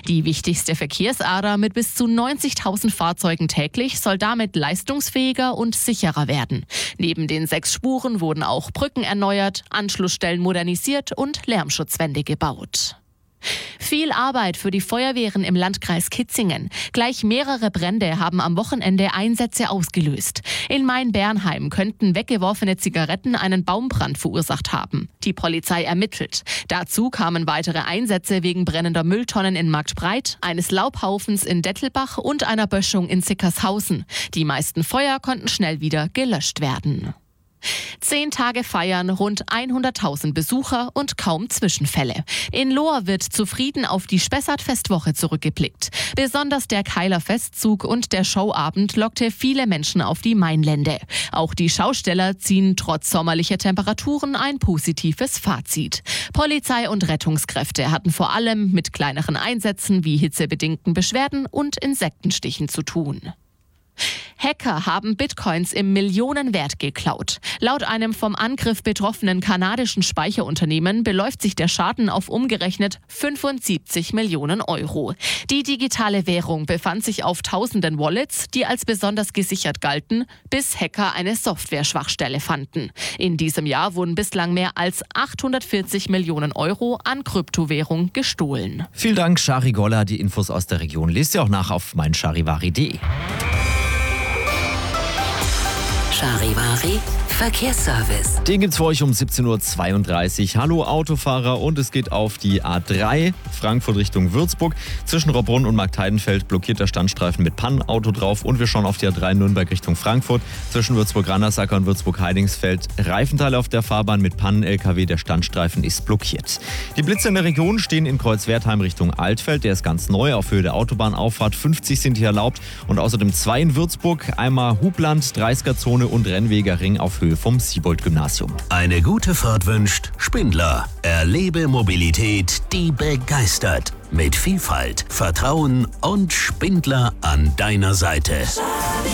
Die wichtigste Verkehrsader mit bis zu 90.000 Fahrzeugen täglich soll damit leistungsfähiger und sicherer werden. Neben den 6 Spuren wurden auch Brücken erneuert, Anschlussstellen modernisiert und Lärmschutzwände gebaut. Viel Arbeit für die Feuerwehren im Landkreis Kitzingen. Gleich mehrere Brände haben am Wochenende Einsätze ausgelöst. In Main-Bernheim könnten weggeworfene Zigaretten einen Baumbrand verursacht haben. Die Polizei ermittelt. Dazu kamen weitere Einsätze wegen brennender Mülltonnen in Marktbreit, eines Laubhaufens in Dettelbach und einer Böschung in Sickershausen. Die meisten Feuer konnten schnell wieder gelöscht werden. 10 Tage feiern, rund 100.000 Besucher und kaum Zwischenfälle. In Lohr wird zufrieden auf die Spessart-Festwoche zurückgeblickt. Besonders der Keiler Festzug und der Showabend lockte viele Menschen auf die Mainlände. Auch die Schausteller ziehen trotz sommerlicher Temperaturen ein positives Fazit. Polizei und Rettungskräfte hatten vor allem mit kleineren Einsätzen wie hitzebedingten Beschwerden und Insektenstichen zu tun. Hacker haben Bitcoins im Millionenwert geklaut. Laut einem vom Angriff betroffenen kanadischen Speicherunternehmen beläuft sich der Schaden auf umgerechnet 75 Millionen Euro. Die digitale Währung befand sich auf tausenden Wallets, die als besonders gesichert galten, bis Hacker eine Software-Schwachstelle fanden. In diesem Jahr wurden bislang mehr als 840 Millionen Euro an Kryptowährung gestohlen. Vielen Dank, Shari Goller. Die Infos aus der Region lest ihr auch nach auf meincharivari.de. Charivari Verkehrsservice. Den gibt's für euch um 17.32 Uhr. Hallo Autofahrer, und es geht auf die A3 Frankfurt Richtung Würzburg. Zwischen Robbrunn und Marktheidenfeld blockiert der Standstreifen mit Pannenauto drauf. Und wir schauen auf die A3 Nürnberg Richtung Frankfurt. Zwischen Würzburg-Randersacker und Würzburg-Heidingsfeld Reifenteile auf der Fahrbahn mit Pannen-LKW. Der Standstreifen ist blockiert. Die Blitze in der Region stehen in Kreuzwertheim Richtung Altfeld. Der ist ganz neu auf Höhe der Autobahnauffahrt. 50 sind hier erlaubt. Und außerdem 2 in Würzburg. Einmal Hubland, 30er-Zone und Rennweger Ring auf Höhe vom Siebold-Gymnasium. Eine gute Fahrt wünscht Spindler. Erlebe Mobilität, die begeistert. Mit Vielfalt, Vertrauen und Spindler an deiner Seite.